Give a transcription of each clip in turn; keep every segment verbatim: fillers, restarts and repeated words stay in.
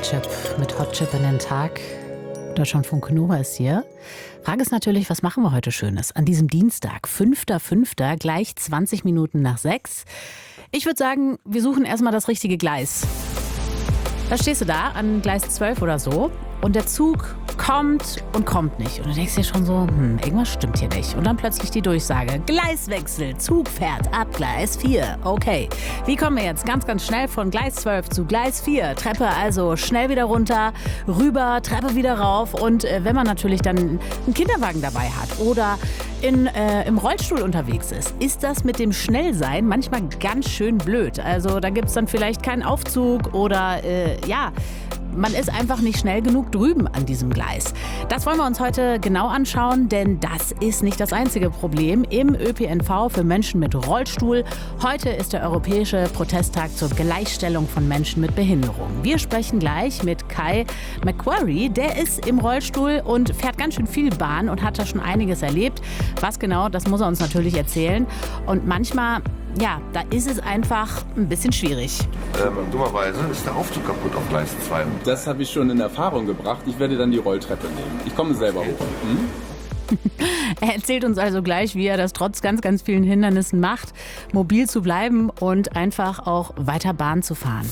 Hotchip mit Hotchip in den Tag. Deutschlandfunk Nova ist hier. Frage ist natürlich, was machen wir heute Schönes? An diesem Dienstag, fünfter fünfter, gleich zwanzig Minuten nach sechs. Ich würde sagen, wir suchen erstmal das richtige Gleis. Da stehst du da an Gleis zwölf oder so und der Zug kommt und kommt nicht. Und du denkst dir schon so, hm, irgendwas stimmt hier nicht. Und dann plötzlich die Durchsage, Gleiswechsel, Zug fährt ab Gleis vier. Okay, wie kommen wir jetzt ganz, ganz schnell von Gleis zwölf zu Gleis vier? Treppe also schnell wieder runter, rüber, Treppe wieder rauf. Und äh, wenn man natürlich dann einen Kinderwagen dabei hat oder in, äh, im Rollstuhl unterwegs ist, ist das mit dem Schnellsein manchmal ganz schön blöd. Also da gibt es dann vielleicht keinen Aufzug oder äh, ja, man ist einfach nicht schnell genug drüben an diesem Gleis. Das wollen wir uns heute genau anschauen, denn das ist nicht das einzige Problem im Ö P N V für Menschen mit Rollstuhl. Heute ist der Europäische Protesttag zur Gleichstellung von Menschen mit Behinderung. Wir sprechen gleich mit Kai McQuarrie. Der ist im Rollstuhl und fährt ganz schön viel Bahn und hat da schon einiges erlebt. Was genau, das muss er uns natürlich erzählen. Und manchmal, ja, da ist es einfach ein bisschen schwierig. Ähm, dummerweise ist der Aufzug kaputt auf Gleis zwei. Das habe ich schon in Erfahrung gebracht. Ich werde dann die Rolltreppe nehmen. Ich komme selber hoch. Hm? Er erzählt uns also gleich, wie er das trotz ganz, ganz vielen Hindernissen macht, mobil zu bleiben und einfach auch weiter Bahn zu fahren.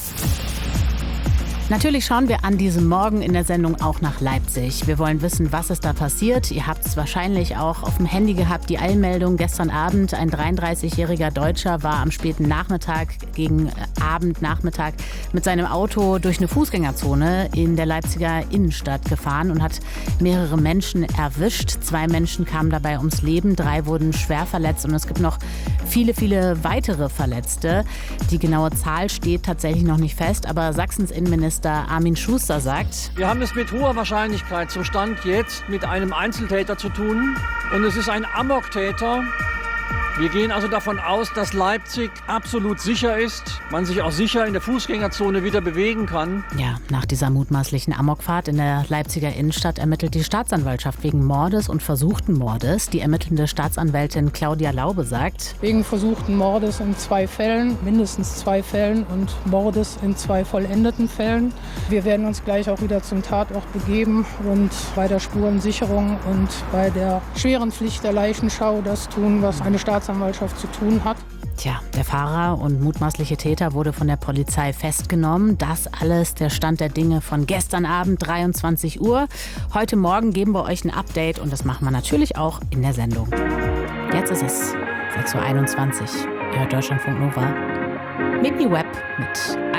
Natürlich schauen wir an diesem Morgen in der Sendung auch nach Leipzig. Wir wollen wissen, was ist da passiert. Ihr habt es wahrscheinlich auch auf dem Handy gehabt, die Eilmeldung. Gestern Abend ein dreiunddreißigjähriger Deutscher war am späten Nachmittag, gegen Abend, Nachmittag, mit seinem Auto durch eine Fußgängerzone in der Leipziger Innenstadt gefahren und hat mehrere Menschen erwischt. Zwei Menschen kamen dabei ums Leben, drei wurden schwer verletzt und es gibt noch viele, viele weitere Verletzte. Die genaue Zahl steht tatsächlich noch nicht fest, aber Sachsens Innenminister Armin Schuster sagt: Wir haben es mit hoher Wahrscheinlichkeit zum Stand jetzt mit einem Einzeltäter zu tun. Und es ist ein Amoktäter. Wir gehen also davon aus, dass Leipzig absolut sicher ist, man sich auch sicher in der Fußgängerzone wieder bewegen kann. Ja, nach dieser mutmaßlichen Amokfahrt in der Leipziger Innenstadt ermittelt die Staatsanwaltschaft wegen Mordes und versuchten Mordes. Die ermittelnde Staatsanwältin Claudia Laube sagt: Wegen versuchten Mordes in zwei Fällen, mindestens zwei Fällen und Mordes in zwei vollendeten Fällen. Wir werden uns gleich auch wieder zum Tatort begeben und bei der Spurensicherung und bei der schweren Pflicht der Leichenschau das tun, was eine Staatsanwaltschaft zu tun hat. Tja, der Fahrer und mutmaßliche Täter wurde von der Polizei festgenommen. Das alles der Stand der Dinge von gestern Abend, dreiundzwanzig Uhr. Heute Morgen geben wir euch ein Update und das machen wir natürlich auch in der Sendung. Jetzt ist es sechs Uhr einundzwanzig. Ihr hört Deutschlandfunk Nova. Mimi Webb mit